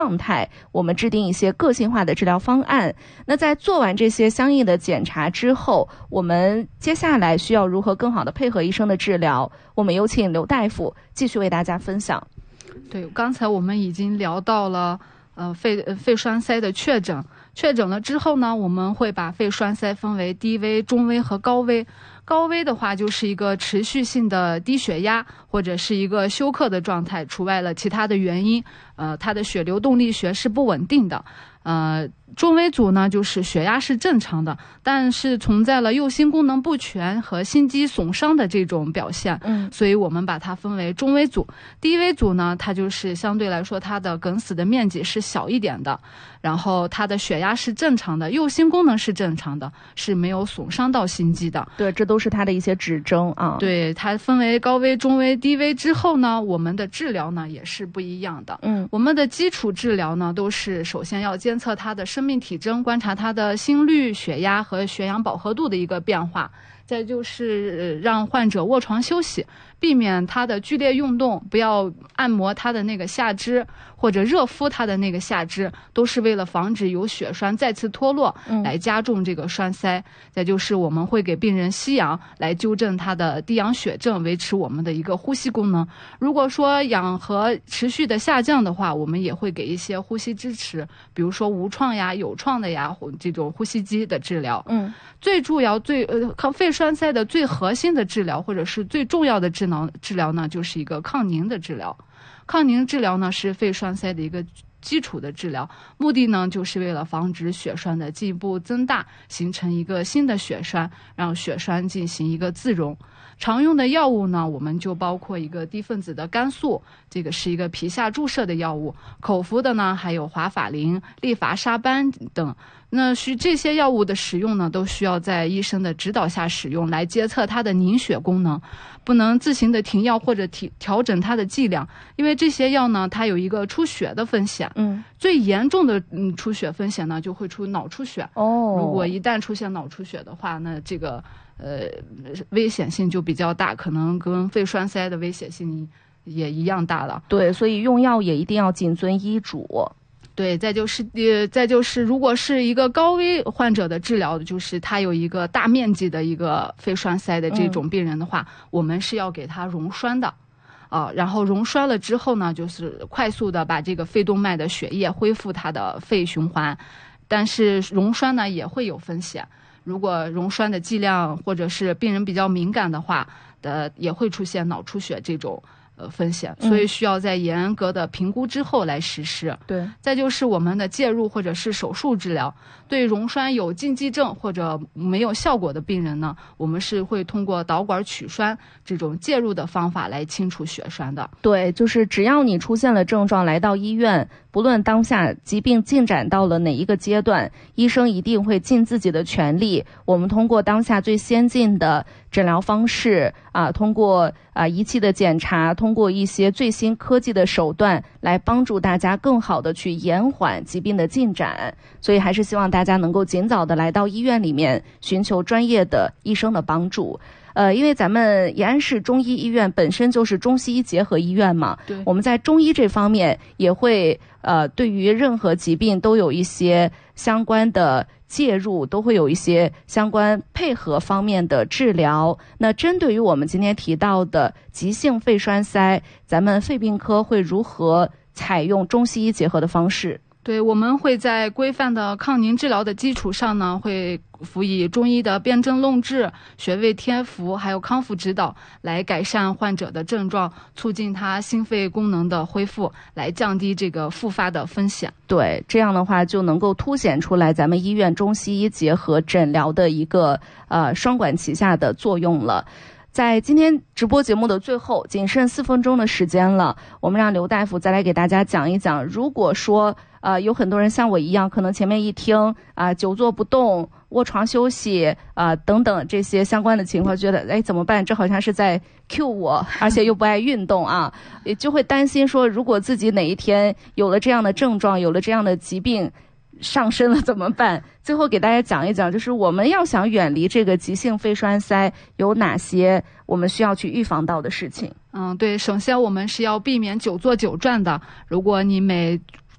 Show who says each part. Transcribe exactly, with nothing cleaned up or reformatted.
Speaker 1: 状态，我们制定一些个性化的治疗方案。那在做完这些相应的检查之后，我们接下来需要如何更好的配合医生的治疗？我们有请刘大夫继续为大家分享。
Speaker 2: 对，刚才我们已经聊到了呃肺呃肺栓塞的确诊，确诊了之后呢，我们会把肺栓塞分为低危、中危和高危。高危的话就是一个持续性的低血压或者是一个休克的状态，除外了其他的原因，呃，它的血流动力学是不稳定的。呃，中危组呢，就是血压是正常的，但是存在了右心功能不全和心肌损伤的这种表现，嗯，所以我们把它分为中危组。低危组呢，它就是相对来说它的梗死的面积是小一点的，然后它的血压是正常的，右心功能是正常的，是没有损伤到心肌的。
Speaker 1: 对，这都是它的一些指征啊。
Speaker 2: 对，它分为高危、中危、低危之后呢，我们的治疗呢也是不一样的。嗯，我们的基础治疗呢，都是首先要监测它的生命体征，观察它的心率、血压和血氧饱和度的一个变化。再就是让患者卧床休息，避免他的剧烈运动，不要按摩他的那个下肢或者热敷他的那个下肢，都是为了防止有血栓再次脱落，来加重这个栓塞。嗯、再就是我们会给病人吸氧，来纠正他的低氧血症，维持我们的一个呼吸功能。如果说氧合持续的下降的话，我们也会给一些呼吸支持，比如说无创呀、有创的呀这种呼吸机的治疗。嗯，最主要最呃抗肺栓塞的最核心的治疗，或者是最重要的治疗治疗呢，就是一个抗凝的治疗。抗凝治疗呢是肺栓塞的一个基础的治疗，目的呢就是为了防止血栓的进一步增大，形成一个新的血栓，让血栓进行一个自溶。常用的药物呢，我们就包括一个低分子的肝素，这个是一个皮下注射的药物，口服的呢还有华法林、利伐沙班等。那需这些药物的使用呢，都需要在医生的指导下使用，来监测它的凝血功能，不能自行的停药或者提调整它的剂量，因为这些药呢，它有一个出血的风险。嗯，最严重的嗯出血风险呢，就会出脑出血。哦，如果一旦出现脑出血的话，那这个呃危险性就比较大，可能跟肺栓塞的危险性也一样大了。
Speaker 1: 对，所以用药也一定要谨遵医嘱。
Speaker 2: 对，再就是呃，再就是如果是一个高危患者的治疗，就是他有一个大面积的一个肺栓塞的这种病人的话，嗯、我们是要给他溶栓的，啊、呃，然后溶栓了之后呢，就是快速的把这个肺动脉的血液恢复它的肺循环，但是溶栓呢也会有风险，如果溶栓的剂量或者是病人比较敏感的话，的也会出现脑出血这种。呃，风险，所以需要在严格的评估之后来实施。对，再就是我们的介入或者是手术治疗，对溶栓有禁忌症或者没有效果的病人呢，我们是会通过导管取栓这种介入的方法来清除血栓的。
Speaker 1: 对，就是只要你出现了症状来到医院，不论当下疾病进展到了哪一个阶段，医生一定会尽自己的全力，我们通过当下最先进的诊疗方式啊，通过啊仪器的检查，通过一些最新科技的手段来帮助大家更好的去延缓疾病的进展。所以还是希望大家能够尽早的来到医院里面寻求专业的医生的帮助。呃，因为咱们延安市中医医院本身就是中西医结合医院嘛，对，我们在中医这方面也会呃对于任何疾病都有一些相关的介入，都会有一些相关配合方面的治疗。那针对于我们今天提到的急性肺栓塞，咱们肺病科会如何采用中西医结合的方式？
Speaker 2: 对，我们会在规范的抗凝治疗的基础上呢，会辅以中医的辨证论治、穴位贴服，还有康复指导，来改善患者的症状，促进他心肺功能的恢复，来降低这个复发的风险。
Speaker 1: 对，这样的话就能够凸显出来咱们医院中西医结合诊疗的一个呃双管齐下的作用了。在今天直播节目的最后，仅剩四分钟的时间了，我们让刘大夫再来给大家讲一讲，如果说呃有很多人像我一样，可能前面一听啊、呃、久坐不动、卧床休息啊、呃、等等这些相关的情况，觉得哎怎么办？这好像是在 cue 我，而且又不爱运动啊，也就会担心说，如果自己哪一天有了这样的症状，有了这样的疾病上身了怎么办？最后给大家讲一讲，就是我们要想远离这个急性肺栓塞，有哪些我们需要去预防到的事情？
Speaker 2: 嗯，对，首先我们是要避免久坐久站的。如果你每